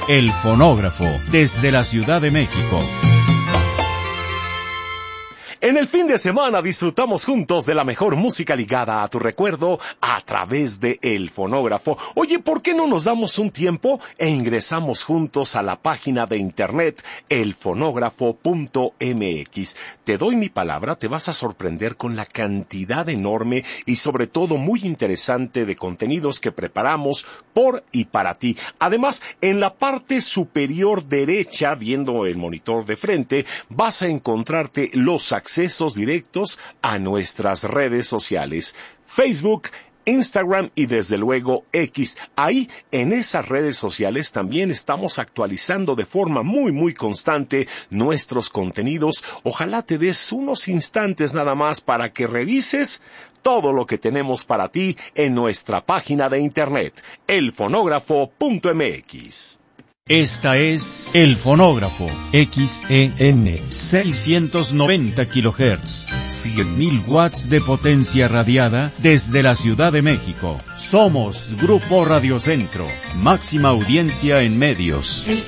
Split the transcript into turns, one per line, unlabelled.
El Fonógrafo, desde la Ciudad de México.
En el fin de semana disfrutamos juntos de la mejor música ligada a tu recuerdo a través de El Fonógrafo. Oye, ¿por qué no nos damos un tiempo e ingresamos juntos a la página de internet elfonógrafo.mx? Te doy mi palabra, te vas a sorprender con la cantidad enorme y sobre todo muy interesante de contenidos que preparamos por y para ti. Además, en la parte superior derecha, viendo el monitor de frente, vas a encontrarte los accesos directos a nuestras redes sociales, Facebook, Instagram y desde luego X. Ahí, en esas redes sociales, también estamos actualizando de forma muy constante nuestros contenidos. Ojalá te des unos instantes nada más para que revises todo lo que tenemos para ti en nuestra página de internet, elfonógrafo.mx.
Esta es El Fonógrafo, XEN 690 kHz, 100.000 watts de potencia radiada desde la Ciudad de México. Somos Grupo Radio Centro, máxima audiencia en medios.